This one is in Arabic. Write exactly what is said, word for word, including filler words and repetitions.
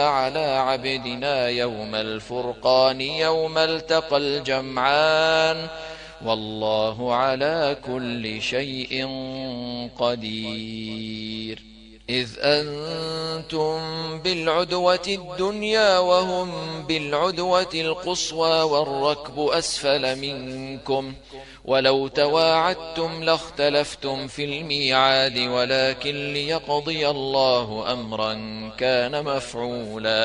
على عبدنا يوم الفرقان يوم التقى الجمعان والله على كل شيء قدير. إذ أنتم بالعدوة الدنيا وهم بالعدوة القصوى والركب أسفل منكم ولو تواعدتم لاختلفتم في الميعاد ولكن ليقضي الله أمرا كان مفعولا